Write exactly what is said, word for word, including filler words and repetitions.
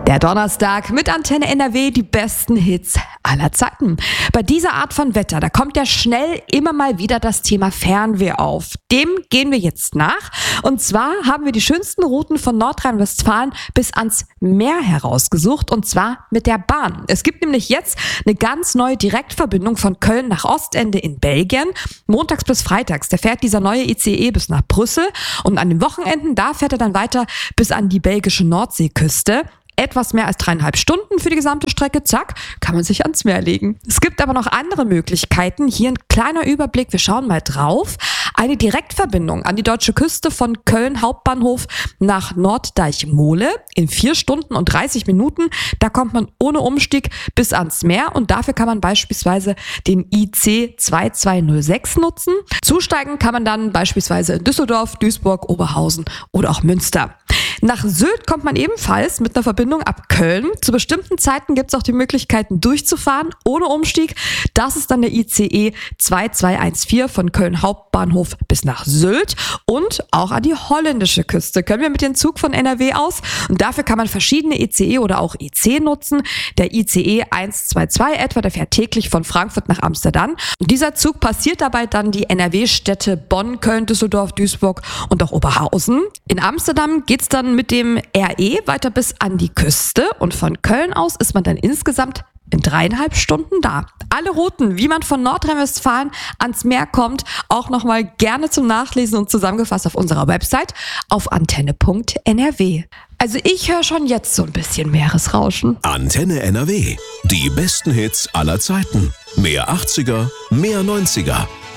Der Donnerstag mit Antenne N R W, die besten Hits aller Zeiten. Bei dieser Art von Wetter, da kommt ja schnell immer mal wieder das Thema Fernweh auf. Dem gehen wir jetzt nach. Und zwar haben wir die schönsten Routen von Nordrhein-Westfalen bis ans Meer herausgesucht, und zwar mit der Bahn. Es gibt nämlich jetzt eine ganz neue Direktverbindung von Köln nach Ostende in Belgien. Montags bis freitags, da fährt dieser neue I C E bis nach Brüssel, und an den Wochenenden, da fährt er dann weiter bis an die belgische Nordseeküste. Etwas mehr als dreieinhalb Stunden für die gesamte Strecke, zack, kann man sich ans Meer legen. Es gibt aber noch andere Möglichkeiten. Hier ein kleiner Überblick, wir schauen mal drauf. Eine Direktverbindung an die deutsche Küste von Köln Hauptbahnhof nach Norddeich-Mohle in vier Stunden und dreißig Minuten. Da kommt man ohne Umstieg bis ans Meer, und dafür kann man beispielsweise den I C zwei zwei null sechs nutzen. Zusteigen kann man dann beispielsweise in Düsseldorf, Duisburg, Oberhausen oder auch Münster. Nach Sylt kommt man ebenfalls mit einer Verbindung ab Köln. Zu bestimmten Zeiten gibt es auch die Möglichkeiten durchzufahren ohne Umstieg. Das ist dann der I C E zwei zwei eins vier von Köln Hauptbahnhof bis nach Sylt, und auch an die holländische Küste können wir mit dem Zug von N R W aus, und dafür kann man verschiedene I C E oder auch I C nutzen. Der I C E eins zwei zwei etwa, der fährt täglich von Frankfurt nach Amsterdam, und dieser Zug passiert dabei dann die N R W-Städte Bonn, Köln, Düsseldorf, Duisburg und auch Oberhausen. In Amsterdam geht's dann mit dem R E weiter bis an die Küste, und von Köln aus ist man dann insgesamt in dreieinhalb Stunden da. Alle Routen, wie man von Nordrhein-Westfalen ans Meer kommt, auch nochmal gerne zum Nachlesen und zusammengefasst auf unserer Website auf antenne punkt N R W. Also ich höre schon jetzt so ein bisschen Meeresrauschen. Antenne N R W. Die besten Hits aller Zeiten. Mehr achtziger, mehr neunziger.